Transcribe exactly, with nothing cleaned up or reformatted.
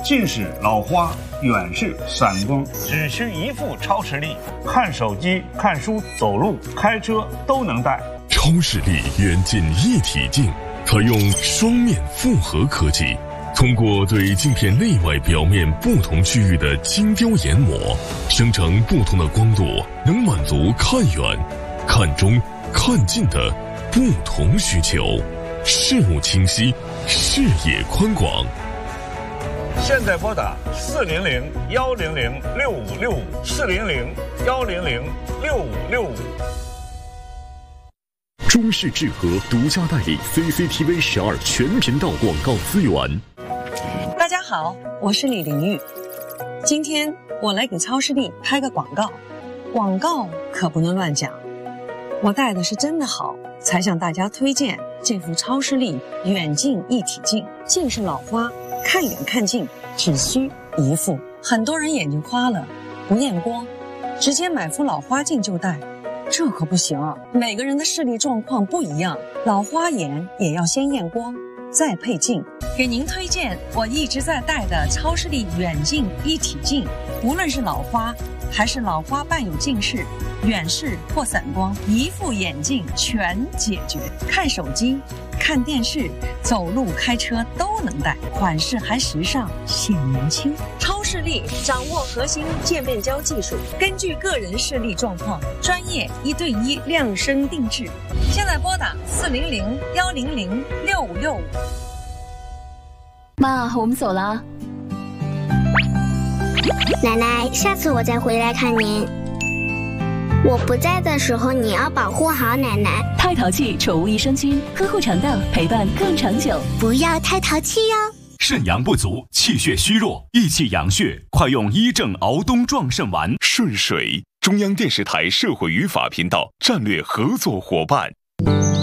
近视、老花、远视、散光，只需一副超视力，看手机、看书、走路、开车都能戴。 超视力远近一体镜，采用双面复合科技，通过对镜片内外表面不同区域的精雕研磨，生成不同的光度，能满足看远、看中、看近的不同需求，视物清晰，视野宽广。 现在拨打四零零幺零零六五六五四零零幺零零六五六五。 中视智和独家代理 C C T V 十二全频道广告资源。 大家好，我是李玲玉。今天我来给超视力拍个广告，广告可不能乱讲。我戴的是真的好，才向大家推荐这副超视力远近一体镜。近视老花，看远看近只需一副。很多人眼睛花了，不验光，直接买副老花镜就戴，这可不行啊！每个人的视力状况不一样，老花眼也要先验光，再配镜。给您推荐我一直在戴的超视力远近一体镜，无论是老花还是老花伴有近视、远视或散光，一副眼镜全解决。看手机、看电视、走路、开车都能戴，款式还时尚显年轻。超视力掌握核心渐变焦技术，根据个人视力状况，专业一对一量身定制。现在拨打四零零幺零零六五六五。 妈，我们走了。 奶奶，下次我再回来看您。我不在的时候，你要保护好奶奶。 太淘气宠物益生菌，呵护肠道，陪伴更长久。 不要太淘气哟。 肾阳不足，气血虚弱，益气养血，快用医正熬冬壮肾丸。 顺水，中央电视台社会与法频道战略合作伙伴。